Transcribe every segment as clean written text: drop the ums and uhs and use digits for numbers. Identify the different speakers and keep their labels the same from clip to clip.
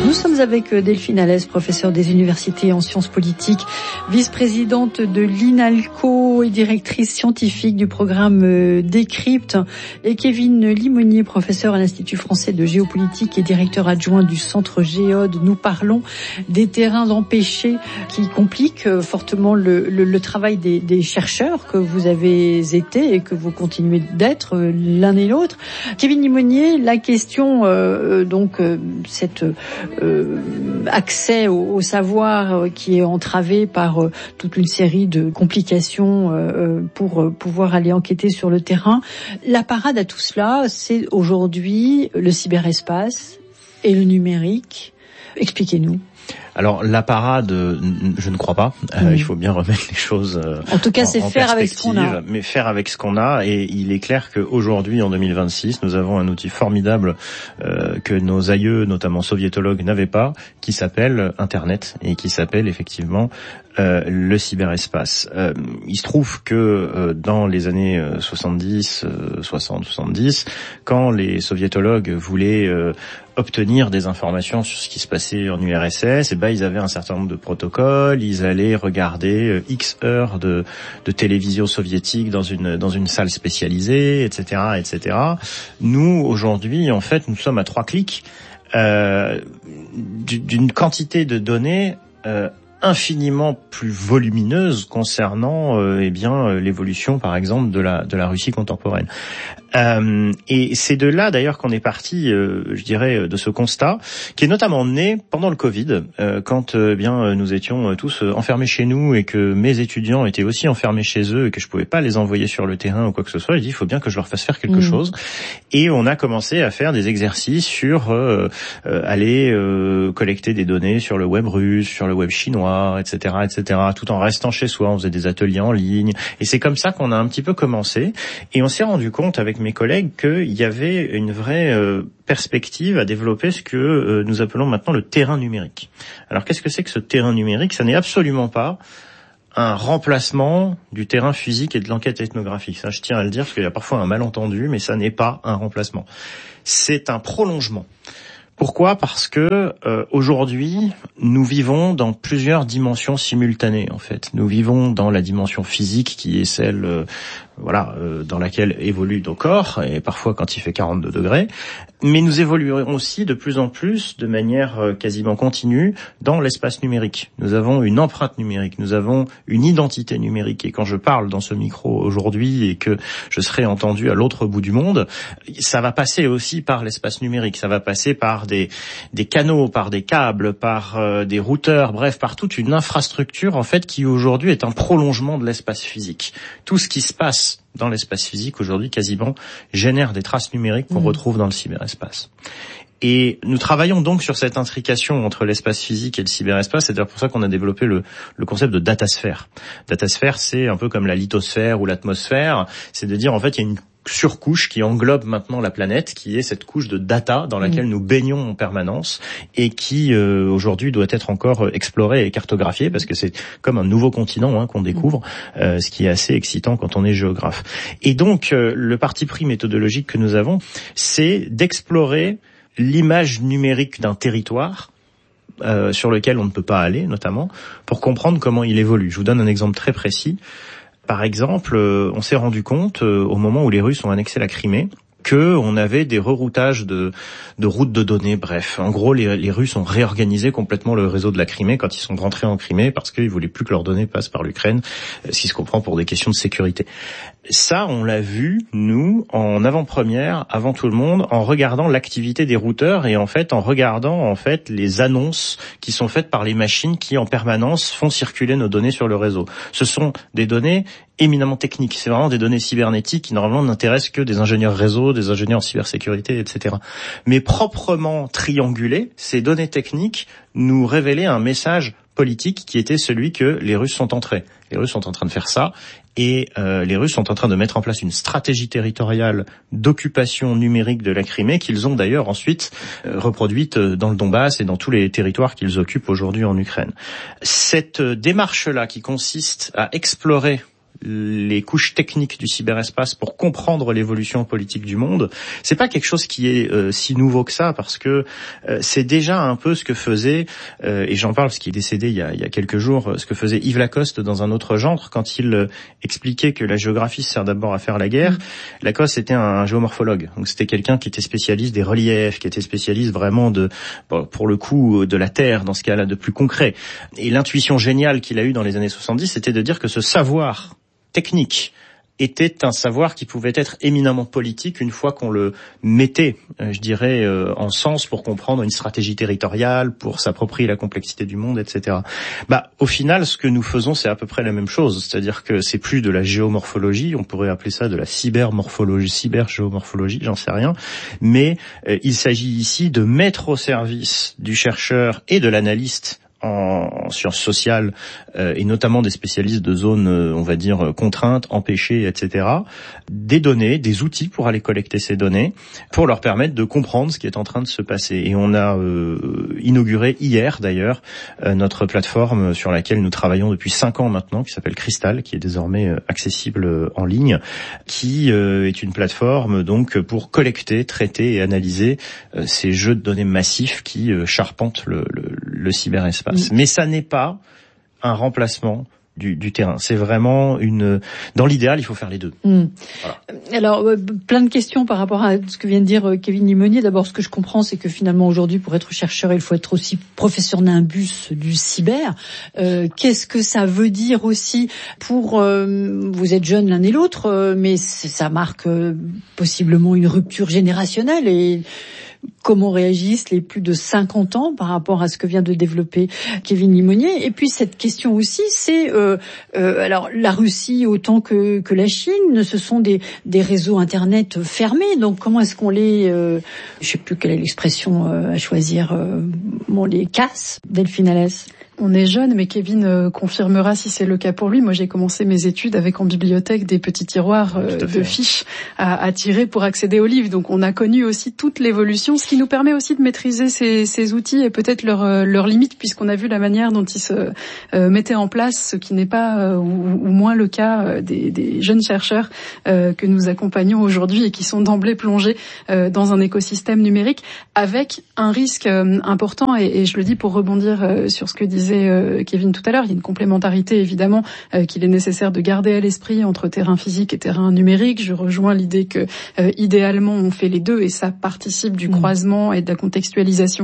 Speaker 1: Nous sommes avec Delphine Allès, professeure des universités en sciences politiques, vice-présidente de l'INALCO et directrice scientifique du programme Décrypte, et Kevin Limonier, professeur à l'Institut français de géopolitique et directeur adjoint du Centre Géode. Nous parlons des terrains empêchés qui compliquent fortement le travail des chercheurs que vous avez été et que vous continuez d'être l'un et l'autre. Kevin Limonier, la question cet accès au savoir qui est entravé par toute une série de complications pour pouvoir aller enquêter sur le terrain. La parade à tout cela, c'est aujourd'hui le cyberespace et le numérique. Expliquez-nous.
Speaker 2: Alors la parade, je ne crois pas. Il faut bien remettre les choses
Speaker 1: en tout cas, c'est faire avec ce qu'on a.
Speaker 2: Mais faire avec ce qu'on a. Et il est clair qu'aujourd'hui, en 2026, nous avons un outil formidable que nos aïeux, notamment soviétologues, n'avaient pas, qui s'appelle Internet et qui s'appelle effectivement le cyberespace. Il se trouve que dans les années 70, quand les soviétologues voulaient obtenir des informations sur ce qui se passait en URSS, ils avaient un certain nombre de protocoles, ils allaient regarder X heures de télévision soviétique dans une salle spécialisée, etc., etc. Nous, aujourd'hui, en fait, nous sommes à 3 clics d'une quantité de données infiniment plus volumineuse concernant l'évolution, par exemple, de la Russie contemporaine. Et c'est de là d'ailleurs qu'on est parti, je dirais, de ce constat, qui est notamment né pendant le Covid, quand nous étions tous enfermés chez nous et que mes étudiants étaient aussi enfermés chez eux et que je pouvais pas les envoyer sur le terrain ou quoi que ce soit. J'ai dit, il faut bien que je leur fasse faire quelque chose. Et on a commencé à faire des exercices sur aller collecter des données sur le web russe, sur le web chinois, etc., tout en restant chez soi. On faisait des ateliers en ligne. Et c'est comme ça qu'on a un petit peu commencé. Et on s'est rendu compte avec mes collègues qu'il y avait une vraie perspective à développer ce que nous appelons maintenant le terrain numérique. Alors qu'est-ce que c'est que ce terrain numérique ? Ça n'est absolument pas un remplacement du terrain physique et de l'enquête ethnographique. Ça, je tiens à le dire parce qu'il y a parfois un malentendu, mais ça n'est pas un remplacement. C'est un prolongement. Pourquoi ? Parce que aujourd'hui, nous vivons dans plusieurs dimensions simultanées. En fait, nous vivons dans la dimension physique qui est celle dans laquelle évoluent nos corps, et parfois quand il fait 42 degrés. Mais nous évoluerons aussi de plus en plus, de manière quasiment continue, dans l'espace numérique. Nous avons une empreinte numérique, nous avons une identité numérique. Et quand je parle dans ce micro aujourd'hui et que je serai entendu à l'autre bout du monde, ça va passer aussi par l'espace numérique. Ça va passer par des canaux, par des câbles, par des routeurs, bref, par toute une infrastructure, en fait, qui aujourd'hui est un prolongement de l'espace physique. Tout ce qui se passe dans l'espace physique aujourd'hui quasiment génère des traces numériques qu'on retrouve dans le cyberespace. Et nous travaillons donc sur cette intrication entre l'espace physique et le cyberespace. C'est d'ailleurs pour ça qu'on a développé le concept de datasphère. Datasphère, c'est un peu comme la lithosphère ou l'atmosphère. C'est de dire, en fait, il y a une surcouche qui englobe maintenant la planète, qui est cette couche de data dans laquelle nous baignons en permanence et qui aujourd'hui doit être encore explorée et cartographiée parce que c'est comme un nouveau continent qu'on découvre, ce qui est assez excitant quand on est géographe. Et donc le parti pris méthodologique que nous avons, c'est d'explorer l'image numérique d'un territoire sur lequel on ne peut pas aller, notamment, pour comprendre comment il évolue. Je vous donne un exemple très précis. Par exemple, on s'est rendu compte, au moment où les Russes ont annexé la Crimée, qu'on avait des reroutages de routes de données. Bref, en gros, les Russes ont réorganisé complètement le réseau de la Crimée quand ils sont rentrés en Crimée parce qu'ils voulaient plus que leurs données passent par l'Ukraine, ce qui se comprend pour des questions de sécurité. Ça, on l'a vu, nous, en avant-première, avant tout le monde, en regardant l'activité des routeurs et en fait, en regardant en fait les annonces qui sont faites par les machines qui, en permanence, font circuler nos données sur le réseau. Ce sont des données éminemment techniques. C'est vraiment des données cybernétiques qui, normalement, n'intéressent que des ingénieurs réseau, des ingénieurs en cybersécurité, etc. Mais proprement triangulées, ces données techniques nous révélaient un message politique qui était celui que les Russes sont entrés. Les Russes sont en train de faire ça et les Russes sont en train de mettre en place une stratégie territoriale d'occupation numérique de la Crimée qu'ils ont d'ailleurs ensuite reproduite dans le Donbass et dans tous les territoires qu'ils occupent aujourd'hui en Ukraine. Cette démarche-là qui consiste à explorer les couches techniques du cyberespace pour comprendre l'évolution politique du monde, c'est pas quelque chose qui est si nouveau que ça, parce que c'est déjà un peu ce que faisait, et j'en parle parce qu'il est décédé il y a quelques jours, ce que faisait Yves Lacoste dans un autre genre, quand il expliquait que la géographie sert d'abord à faire la guerre. Lacoste était un géomorphologue, donc c'était quelqu'un qui était spécialiste des reliefs, qui était spécialiste vraiment pour le coup, de la Terre, dans ce cas-là, de plus concret. Et l'intuition géniale qu'il a eue dans les années 70, c'était de dire que ce savoir technique était un savoir qui pouvait être éminemment politique une fois qu'on le mettait, je dirais, en sens pour comprendre une stratégie territoriale, pour s'approprier la complexité du monde, etc. Au final, ce que nous faisons, c'est à peu près la même chose. C'est-à-dire que c'est plus de la géomorphologie, on pourrait appeler ça de la cybermorphologie, cybergéomorphologie, j'en sais rien. Mais il s'agit ici de mettre au service du chercheur et de l'analyste en sciences sociales, et notamment des spécialistes de zones, on va dire, contraintes, empêchées, etc., des données, des outils pour aller collecter ces données, pour leur permettre de comprendre ce qui est en train de se passer. Et on a inauguré hier, d'ailleurs, notre plateforme sur laquelle nous travaillons depuis 5 ans maintenant, qui s'appelle Crystal, qui est désormais accessible en ligne, qui est une plateforme donc pour collecter, traiter et analyser ces jeux de données massifs qui charpentent le cyberespace. Mais ça n'est pas un remplacement du terrain. C'est vraiment dans l'idéal, il faut faire les deux.
Speaker 1: Voilà. Alors, plein de questions par rapport à ce que vient de dire Kevin Limonier. D'abord, ce que je comprends, c'est que finalement, aujourd'hui, pour être chercheur, il faut être aussi professeur nimbus du cyber. Qu'est-ce que ça veut dire aussi pour... vous êtes jeunes l'un et l'autre, mais ça marque possiblement une rupture générationnelle et... Comment réagissent les plus de 50 ans par rapport à ce que vient de développer Kevin Limonier? Et puis cette question aussi, c'est alors la Russie autant que la Chine, ce sont des réseaux internet fermés. Donc comment est-ce qu'on les, je sais plus quelle est l'expression à choisir, on les casse, Delphine Alès?
Speaker 3: On est jeune, mais Kevin confirmera si c'est le cas pour lui. Moi, j'ai commencé mes études avec en bibliothèque des petits tiroirs de fiches à tirer pour accéder aux livres. Donc, on a connu aussi toute l'évolution, ce qui nous permet aussi de maîtriser ces outils et peut-être leurs limites, puisqu'on a vu la manière dont ils se mettaient en place, ce qui n'est pas ou moins le cas des jeunes chercheurs que nous accompagnons aujourd'hui et qui sont d'emblée plongés dans un écosystème numérique avec un risque important. Et je le dis pour rebondir sur ce que disait Kevin tout à l'heure, il y a une complémentarité évidemment qu'il est nécessaire de garder à l'esprit entre terrain physique et terrain numérique. Je rejoins l'idée que idéalement on fait les deux et ça participe du croisement et de la contextualisation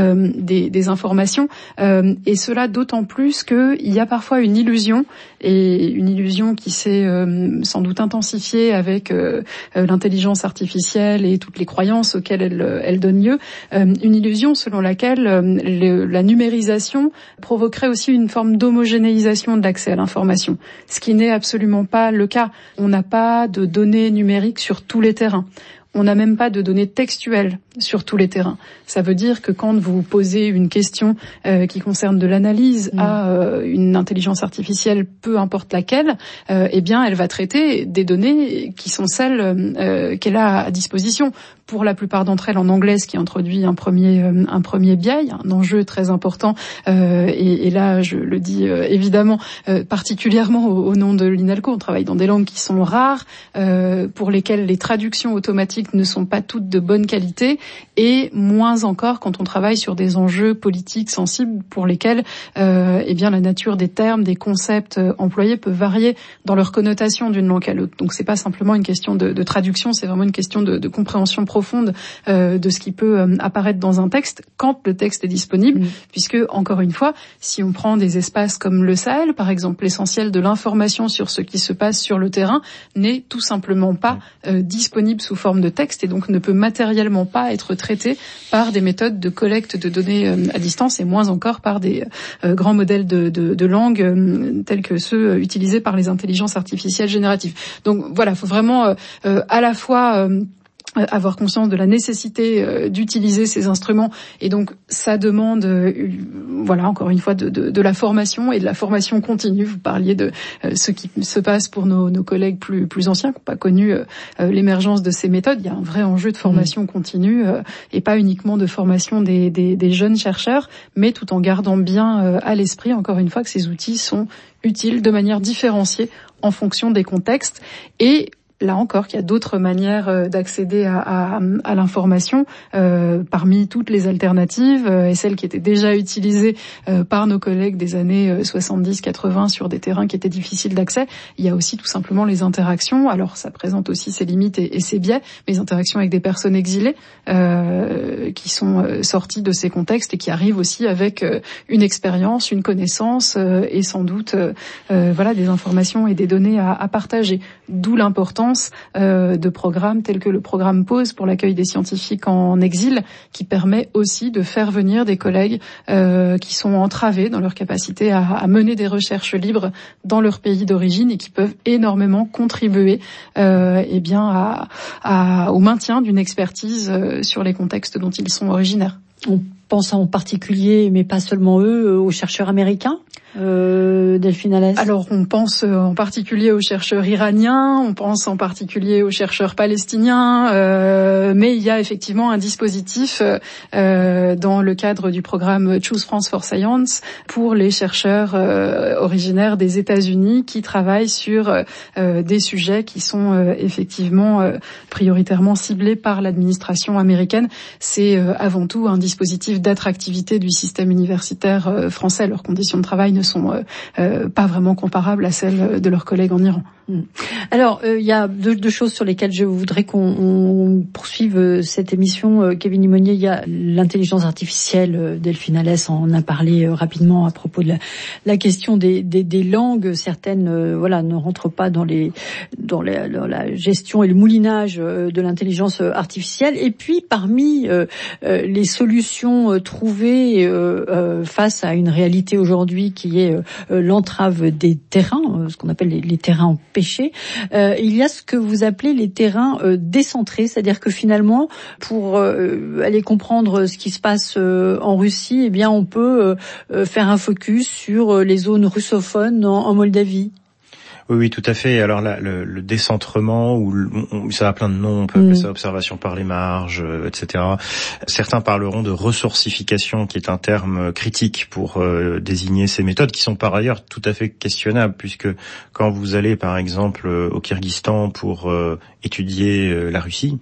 Speaker 3: des informations. Et cela d'autant plus qu'il y a parfois une illusion, et une illusion qui s'est sans doute intensifiée avec l'intelligence artificielle et toutes les croyances auxquelles elle donne lieu, une illusion selon laquelle la numérisation provoquerait aussi une forme d'homogénéisation de l'accès à l'information, ce qui n'est absolument pas le cas. On n'a pas de données numériques sur tous les terrains. On n'a même pas de données textuelles sur tous les terrains. Ça veut dire que quand vous posez une question qui concerne de l'analyse à une intelligence artificielle, peu importe laquelle, eh bien, elle va traiter des données qui sont celles qu'elle a à disposition. Pour la plupart d'entre elles en anglais, ce qui introduit un premier biais, un enjeu très important. Et là, je le dis évidemment particulièrement au nom de l'INALCO. On travaille dans des langues qui sont rares, pour lesquelles les traductions automatiques ne sont pas toutes de bonne qualité, et moins encore quand on travaille sur des enjeux politiques sensibles pour lesquels eh bien la nature des termes, des concepts employés peut varier dans leur connotation d'une langue à l'autre. Donc c'est pas simplement une question de traduction, c'est vraiment une question de compréhension profonde de ce qui peut apparaître dans un texte quand le texte est disponible, puisque encore une fois, si on prend des espaces comme le Sahel, par exemple, l'essentiel de l'information sur ce qui se passe sur le terrain n'est tout simplement pas disponible sous forme de texte et donc ne peut matériellement pas être traité par des méthodes de collecte de données à distance et moins encore par des grands modèles de langue tels que ceux utilisés par les intelligences artificielles génératives. Donc voilà, il faut vraiment à la fois avoir conscience de la nécessité d'utiliser ces instruments, et donc ça demande encore une fois de la formation et de la formation continue. Vous parliez de ce qui se passe pour nos collègues plus anciens qui n'ont pas connu l'émergence de ces méthodes. Il y a un vrai enjeu de formation continue et pas uniquement de formation des jeunes chercheurs, mais tout en gardant bien à l'esprit, encore une fois, que ces outils sont utiles de manière différenciée en fonction des contextes. Et là encore, qu'il y a d'autres manières d'accéder à l'information parmi toutes les alternatives et celles qui étaient déjà utilisées par nos collègues des années 70-80 sur des terrains qui étaient difficiles d'accès. Il y a aussi tout simplement les interactions. Alors ça présente aussi ses limites et ses biais, mais les interactions avec des personnes exilées qui sont sorties de ces contextes et qui arrivent aussi avec une expérience, une connaissance et sans doute des informations et des données à partager. D'où l'importance de programmes tels que le programme PAUSE pour l'accueil des scientifiques en exil, qui permet aussi de faire venir des collègues qui sont entravés dans leur capacité à mener des recherches libres dans leur pays d'origine et qui peuvent énormément contribuer au maintien d'une expertise sur les contextes dont ils sont originaires.
Speaker 1: On pense en particulier, mais pas seulement eux, aux chercheurs américains, Delphine Allès.
Speaker 3: Alors on pense en particulier aux chercheurs iraniens, on pense en particulier aux chercheurs palestiniens, mais il y a effectivement un dispositif dans le cadre du programme Choose France for Science pour les chercheurs originaires des États-Unis qui travaillent sur des sujets qui sont effectivement prioritairement ciblés par l'administration américaine. C'est avant tout un dispositif d'attractivité du système universitaire français. Leurs conditions de travail ne sont pas vraiment comparables à celles de leurs collègues en Iran.
Speaker 1: Alors, il y a deux choses sur lesquelles je voudrais qu'on poursuive cette émission. Kevin Limonier, il y a l'intelligence artificielle. Delphine Allès en a parlé rapidement à propos de la question des langues. Certaines, ne rentrent pas dans la gestion et le moulinage de l'intelligence artificielle. Et puis, parmi les solutions trouvées face à une réalité aujourd'hui qui est l'entrave des terrains, ce qu'on appelle les terrains en il y a ce que vous appelez les terrains décentrés, c'est-à-dire que finalement, pour aller comprendre ce qui se passe en Russie, on peut faire un focus sur les zones russophones en Moldavie.
Speaker 2: Oui, tout à fait. Alors là, le décentrement, ça a plein de noms, on peut appeler ça observation par les marges, etc. Certains parleront de ressourcification, qui est un terme critique pour désigner ces méthodes, qui sont par ailleurs tout à fait questionnables, puisque quand vous allez, par exemple, au Kyrgyzstan pour étudier la Russie,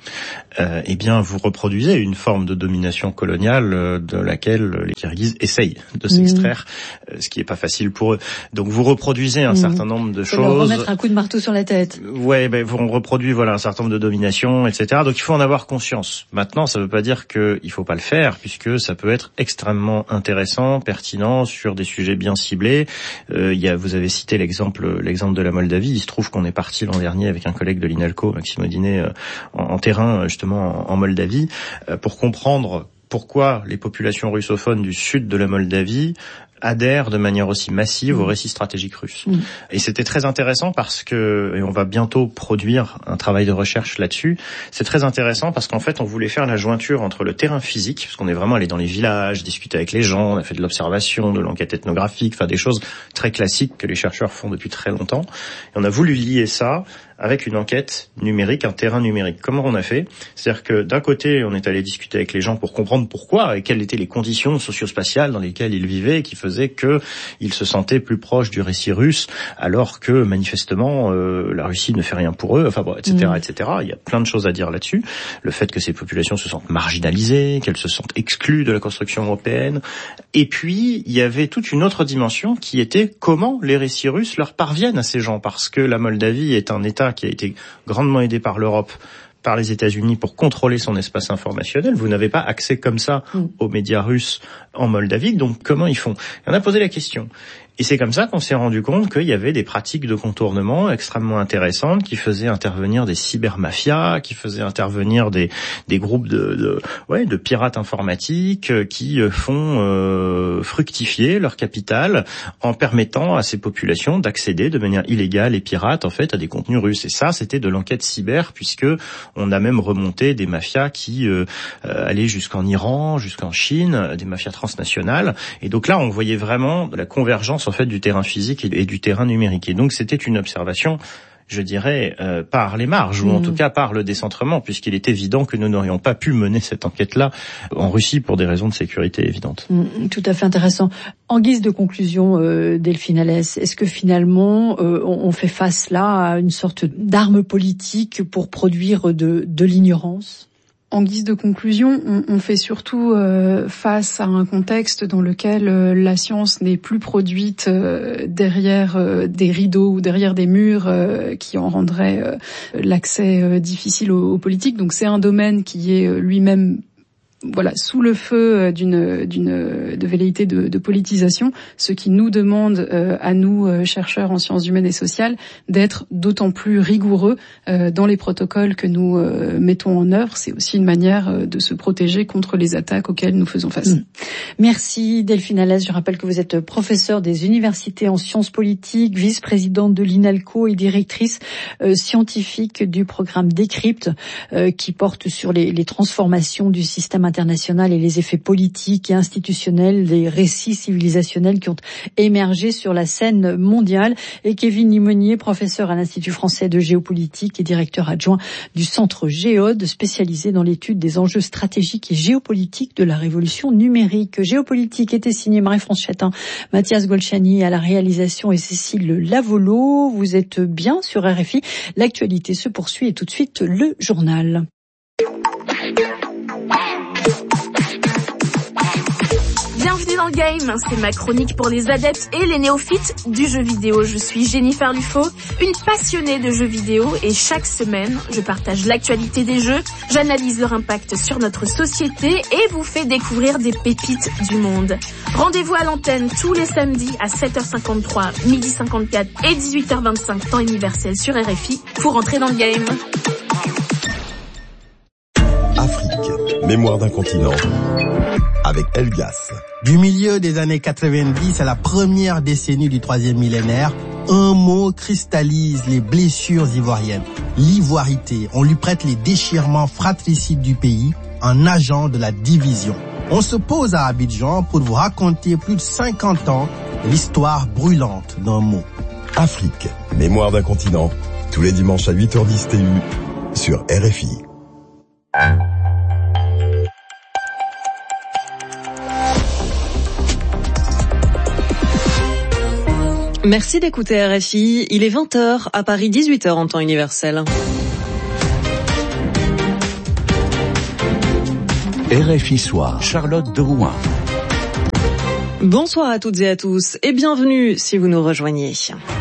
Speaker 2: vous reproduisez une forme de domination coloniale de laquelle les Kirghizes essayent de s'extraire, ce qui est pas facile pour eux. Donc vous reproduisez un certain nombre de choses.
Speaker 1: Remettre un coup de marteau sur la tête.
Speaker 2: Ouais, on reproduit un certain nombre de dominations, etc. Donc il faut en avoir conscience. Maintenant, ça veut pas dire qu'il faut pas le faire, puisque ça peut être extrêmement intéressant, pertinent sur des sujets bien ciblés. Vous avez cité l'exemple de la Moldavie. Il se trouve qu'on est parti l'an dernier avec un collègue de l'INALCO, Maxime Audinet, en terrain justement en Moldavie, pour comprendre pourquoi les populations russophones du sud de la Moldavie adhèrent de manière aussi massive au récit stratégique russe. Et c'était très intéressant parce que, et on va bientôt produire un travail de recherche là-dessus, c'est très intéressant parce qu'en fait on voulait faire la jointure entre le terrain physique, parce qu'on est vraiment allé dans les villages, discuter avec les gens, on a fait de l'observation, de l'enquête ethnographique, des choses très classiques que les chercheurs font depuis très longtemps, et on a voulu lier ça avec une enquête numérique, un terrain numérique. Comment on a fait? C'est-à-dire que d'un côté, on est allé discuter avec les gens pour comprendre pourquoi et quelles étaient les conditions socio-spatiales dans lesquelles ils vivaient, qui faisaient qu'ils se sentaient plus proches du récit russe, alors que manifestement la Russie ne fait rien pour eux, etc., etc. Il y a plein de choses à dire là-dessus. Le fait que ces populations se sentent marginalisées, qu'elles se sentent exclues de la construction européenne. Et puis, il y avait toute une autre dimension qui était comment les récits russes leur parviennent à ces gens, parce que la Moldavie est un État qui a été grandement aidé par l'Europe, par les États-Unis pour contrôler son espace informationnel. Vous n'avez pas accès comme ça aux médias russes en Moldavie, donc comment ils font? Et on a posé la question. Et c'est comme ça qu'on s'est rendu compte qu'il y avait des pratiques de contournement extrêmement intéressantes qui faisaient intervenir des cybermafias, qui faisaient intervenir des groupes de pirates informatiques qui font fructifier leur capital en permettant à ces populations d'accéder de manière illégale et pirate en fait à des contenus russes. Et ça, c'était de l'enquête cyber, puisque on a même remonté des mafias qui allaient jusqu'en Iran, jusqu'en Chine, des mafias transnationales. Et donc là, on voyait vraiment la convergence en fait du terrain physique et du terrain numérique. Et donc c'était une observation, je dirais, par les marges, ou en tout cas par le décentrement, puisqu'il est évident que nous n'aurions pas pu mener cette enquête-là en Russie pour des raisons de sécurité évidentes.
Speaker 1: Tout à fait intéressant. En guise de conclusion, Delphine Alès, est-ce que finalement on fait face là à une sorte d'arme politique pour produire de l'ignorance ?
Speaker 3: En guise de conclusion, on fait surtout face à un contexte dans lequel la science n'est plus produite derrière des rideaux ou derrière des murs qui en rendraient l'accès difficile aux politiques. Donc c'est un domaine qui est lui-même sous le feu de velléité de politisation, ce qui nous demande à nous, chercheurs en sciences humaines et sociales, d'être d'autant plus rigoureux dans les protocoles que nous mettons en œuvre. C'est aussi une manière de se protéger contre les attaques auxquelles nous faisons face.
Speaker 1: Merci Delphine Alès. Je rappelle que vous êtes professeure des universités en sciences politiques, vice-présidente de l'INALCO et directrice scientifique du programme Décrypte qui porte sur les transformations du système international et les effets politiques et institutionnels des récits civilisationnels qui ont émergé sur la scène mondiale. Et Kevin Limonier, professeur à l'Institut français de géopolitique et directeur adjoint du Centre Géode, spécialisé dans l'étude des enjeux stratégiques et géopolitiques de la révolution numérique. Géopolitique était signé Marie-France Chatin, Mathias Golchani à la réalisation et Cécile Lavolo. Vous êtes bien sur RFI. L'actualité se poursuit et tout de suite le journal.
Speaker 4: Bienvenue dans le game, c'est ma chronique pour les adeptes et les néophytes du jeu vidéo. Je suis Jennifer Lufo, une passionnée de jeux vidéo et chaque semaine, je partage l'actualité des jeux, j'analyse leur impact sur notre société et vous fais découvrir des pépites du monde. Rendez-vous à l'antenne tous les samedis à 7h53, 12h54 et 18h25 temps universel sur RFI pour entrer dans le game.
Speaker 5: Afrique, mémoire d'un continent, avec Elgas.
Speaker 6: Du milieu des années 90 à la première décennie du troisième millénaire, un mot cristallise les blessures ivoiriennes. L'ivoirité. On lui prête les déchirements fratricides du pays, un agent de la division. On se pose à Abidjan pour vous raconter plus de 50 ans de l'histoire brûlante d'un mot.
Speaker 5: Afrique, mémoire d'un continent, tous les dimanches à 8h10 TU sur RFI.
Speaker 7: Merci d'écouter RFI. Il est 20h à Paris, 18h en temps universel.
Speaker 8: RFI Soir, Charlotte de Rouen.
Speaker 7: Bonsoir à toutes et à tous et bienvenue si vous nous rejoignez.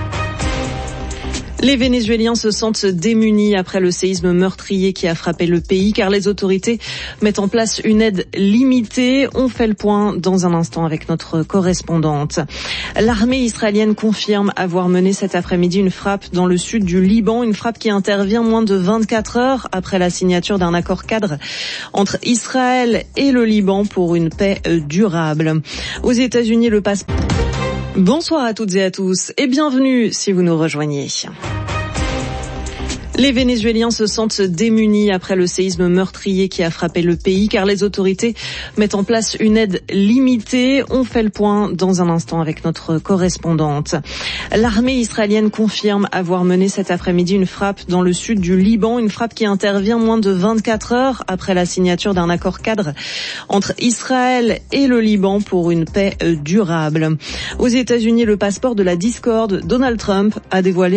Speaker 7: Les Vénézuéliens se sentent démunis après le séisme meurtrier qui a frappé le pays car les autorités mettent en place une aide limitée. On fait le point dans un instant avec notre correspondante. L'armée israélienne confirme avoir mené cet après-midi une frappe dans le sud du Liban, une frappe qui intervient moins de 24 heures après la signature d'un accord cadre entre Israël et le Liban pour une paix durable. Aux États-Unis, le passeport. Bonsoir à toutes et à tous et bienvenue si vous nous rejoignez. Les Vénézuéliens se sentent démunis après le séisme meurtrier qui a frappé le pays car les autorités mettent en place une aide limitée. On fait le point dans un instant avec notre correspondante. L'armée israélienne confirme avoir mené cet après-midi une frappe dans le sud du Liban, une frappe qui intervient moins de 24 heures après la signature d'un accord cadre entre Israël et le Liban pour une paix durable. Aux États-Unis, le passeport de la discorde, Donald Trump a dévoilé